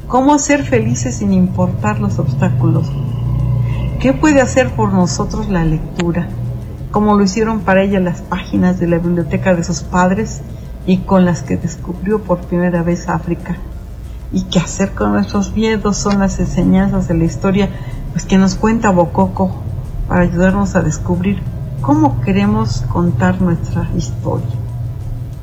¿Cómo ser felices sin importar los obstáculos? ¿Qué puede hacer por nosotros la lectura? Como lo hicieron para ella las páginas de la biblioteca de sus padres y con las que descubrió por primera vez África. ¿Y qué hacer con nuestros miedos? Son las enseñanzas de la historia pues que nos cuenta Bokoko para ayudarnos a descubrir cómo queremos contar nuestra historia.